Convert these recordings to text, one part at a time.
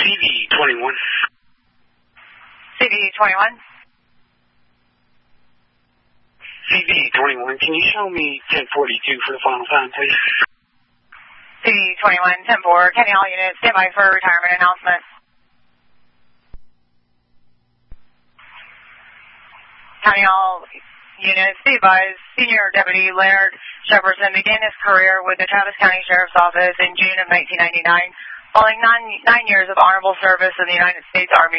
CV-21. CV-21. CV-21, can you show me 1042 for the final time, please? CV-21, 10-4, County Hall unit, stand by for retirement announcement. County Hall unit, be advised, Senior Deputy Leonard Shepperson began his career with the Travis County Sheriff's Office in June of 1999, following nine years of honorable service in the United States Army.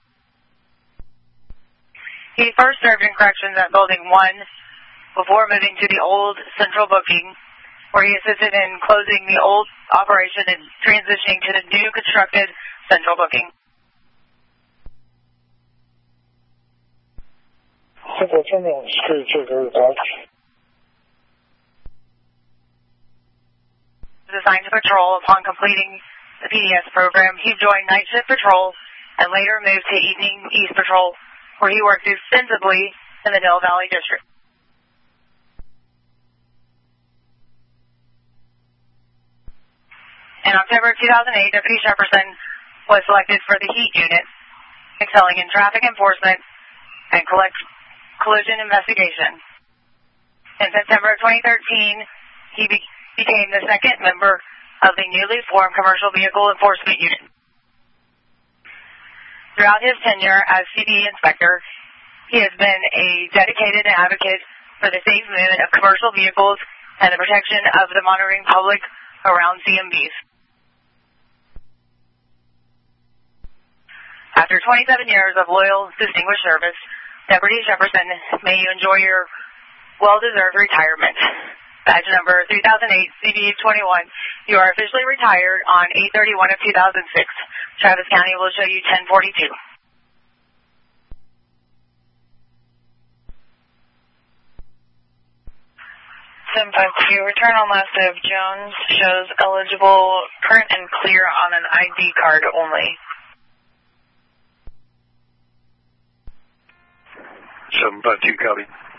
He first served in corrections at Building 1 before moving to the old central booking, where he assisted in closing the old operation and transitioning to the new constructed central booking. Central Terminal, security check, report. Assigned to patrol upon completing the PDS program, he joined night shift patrol and later moved to evening East Patrol, where he worked extensively in the Del Valley District. In October 2008, Deputy Shepperson was selected for the HEAT unit, excelling in traffic enforcement and collision investigation. In September of 2013, he became the second member of the newly formed Commercial Vehicle Enforcement Unit. Throughout his tenure as CBE inspector, he has been a dedicated advocate for the safe movement of commercial vehicles and the protection of the monitoring public around CMVs. After 27 years of loyal, distinguished service, Deputy Shepperson, may you enjoy your well-deserved retirement. Badge number 3008 CV-21. You are officially retired on 8/31 of 2006. Travis County will show you 1042. 752, return on last of Jones shows eligible, current and clear on an ID card only. 752, copy.